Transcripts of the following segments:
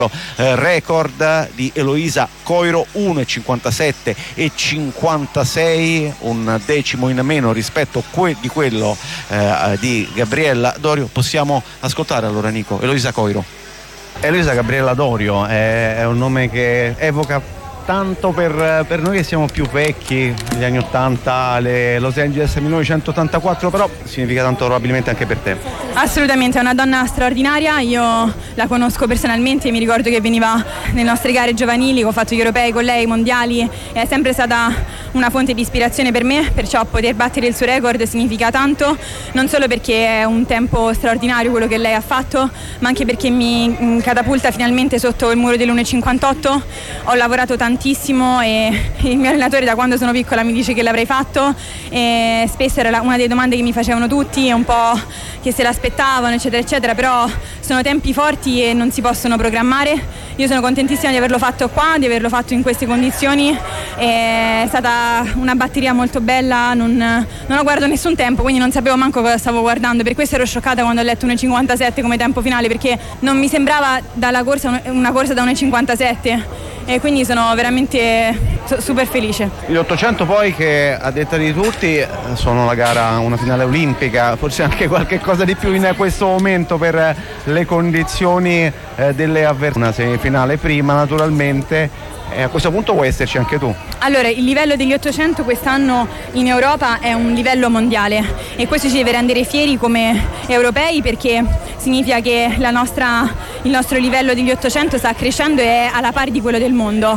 record di Eloisa Coiro, 1,57 e 56, un decimo in meno rispetto di quello di Gabriella Dorio. Possiamo ascoltare allora, Nico, Eloisa Coiro. Eloisa Gabriella Dorio è un nome che evoca tanto per noi che siamo più vecchi, gli anni 80, Los Angeles 1984, però significa tanto probabilmente anche per te. Assolutamente, è una donna straordinaria, io la conosco personalmente, mi ricordo che veniva nelle nostre gare giovanili, ho fatto gli europei con lei, i mondiali, è sempre stata una fonte di ispirazione per me, perciò poter battere il suo record significa tanto, non solo perché è un tempo straordinario quello che lei ha fatto, ma anche perché mi catapulta finalmente sotto il muro dell'1,58. Ho lavorato tantissimo e il mio allenatore da quando sono piccola mi dice che l'avrei fatto e spesso era una delle domande che mi facevano tutti, un po' che se l'aspettavano eccetera eccetera, però sono tempi forti e non si possono programmare. Io sono contentissima di averlo fatto qua, di averlo fatto in queste condizioni, è stata una batteria molto bella, non ho guardato nessun tempo, quindi non sapevo manco cosa stavo guardando, per questo ero scioccata quando ho letto 1,57 come tempo finale, perché non mi sembrava dalla corsa una corsa da 1,57 e quindi sono veramente super felice. Gli 800 poi, che a detta di tutti sono la gara, una finale olimpica, forse anche qualche cosa di più in questo momento per le condizioni delle avversarie. Una semifinale prima naturalmente. E a questo punto vuoi esserci anche tu? Allora, il livello degli 800 quest'anno in Europa è un livello mondiale e questo ci deve rendere fieri come europei, perché significa che il nostro livello degli 800 sta crescendo e è alla pari di quello del mondo.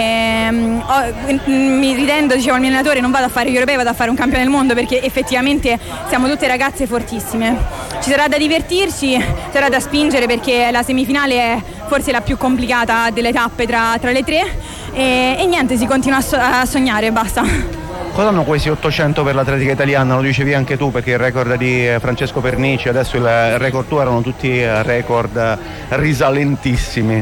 Mi ridendo, dicevo al mio allenatore, non vado a fare gli europei, vado a fare un campione del mondo, perché effettivamente siamo tutte ragazze fortissime. Ci sarà da divertirci, sarà da spingere, perché la semifinale è forse la più complicata delle tappe tra le tre e niente, si continua a sognare e basta. Cosa hanno questi 800 per l'atletica italiana? Lo dicevi anche tu, perché il record di Francesco Pernici, adesso il record tuo, erano tutti record risalentissimi.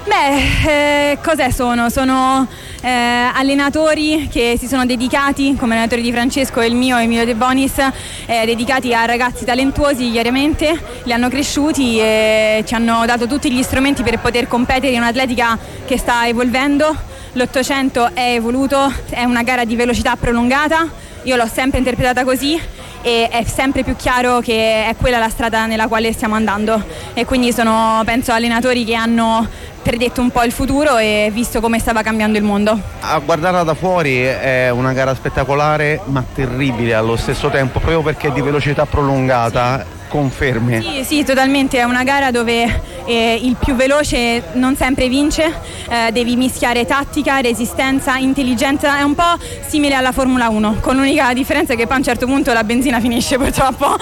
Cos'è sono? Sono allenatori che si sono dedicati, come allenatori di Francesco e il mio, Emilio De Bonis, dedicati a ragazzi talentuosi, chiaramente, li hanno cresciuti e ci hanno dato tutti gli strumenti per poter competere in un'atletica che sta evolvendo. L'800 è evoluto, è una gara di velocità prolungata, io l'ho sempre interpretata così e è sempre più chiaro che è quella la strada nella quale stiamo andando e quindi sono, penso, allenatori che hanno predetto un po' il futuro e visto come stava cambiando il mondo. A guardarla da fuori è una gara spettacolare ma terribile allo stesso tempo, proprio perché è di velocità prolungata. Confermi? Sì, totalmente, è una gara dove il più veloce non sempre vince, devi mischiare tattica, resistenza, intelligenza, è un po' simile alla Formula 1, con l'unica differenza che poi a un certo punto la benzina finisce purtroppo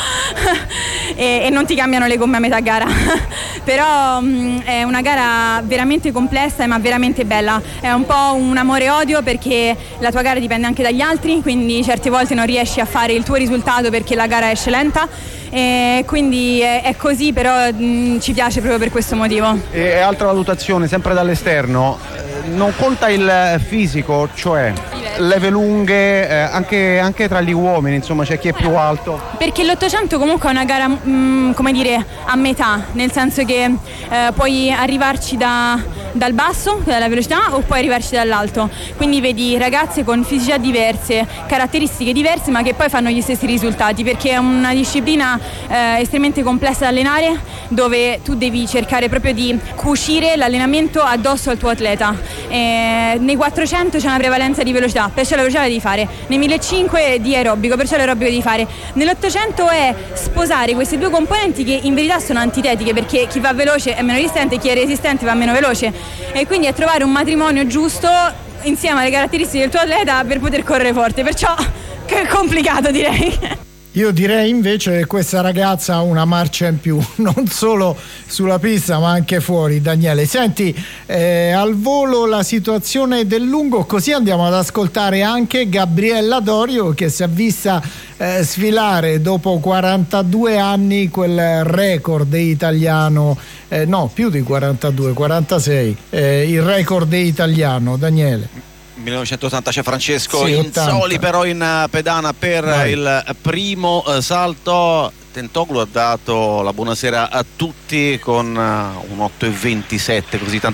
e non ti cambiano le gomme a metà gara, però è una gara veramente complessa ma veramente bella, è un po' un amore-odio, perché la tua gara dipende anche dagli altri, quindi certe volte non riesci a fare il tuo risultato perché la gara esce lenta. E quindi è così, però ci piace proprio per questo motivo. E altra valutazione, sempre dall'esterno, non conta il fisico, cioè leve lunghe, anche tra gli uomini, insomma c'è chi è più alto. Perché l'800 comunque è una gara, come dire, a metà, nel senso che puoi arrivarci dal basso, dalla velocità, o puoi arrivarci dall'alto. Quindi vedi ragazze con fisicità diverse, caratteristiche diverse, ma che poi fanno gli stessi risultati, perché è una disciplina estremamente complessa da allenare, dove tu devi cercare proprio di cucire l'allenamento addosso al tuo atleta. Nei 400 c'è una prevalenza di velocità, perciò la velocità la devi fare, nei 1500 di aerobico, perciò l'aerobico devi fare, nell'800 è sposare queste due componenti che in verità sono antitetiche, perché chi va veloce è meno resistente, chi è resistente va meno veloce, e quindi è trovare un matrimonio giusto insieme alle caratteristiche del tuo atleta per poter correre forte, perciò è complicato, direi. Io direi invece che questa ragazza ha una marcia in più, non solo sulla pista ma anche fuori. Daniele, senti, al volo la situazione del lungo, così andiamo ad ascoltare anche Gabriella Dorio, che si è vista sfilare dopo 42 anni quel record italiano, no, più di 42, 46, il record italiano. Daniele. 1980 c'è Francesco sì, Inzoli, però in pedana per il primo salto. Tentoglu ha dato la buonasera a tutti con un 8,27, così tanto